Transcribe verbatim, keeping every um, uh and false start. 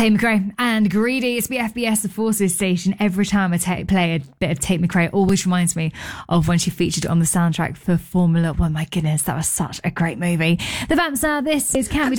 Tate McRae and Greedy. It's the F B S, the Forces station. Every time I ta- play a bit of Tate McRae, it always reminds me of when she featured on the soundtrack for Formula One. My goodness, that was such a great movie. The Vamps now, this is Count Me Down.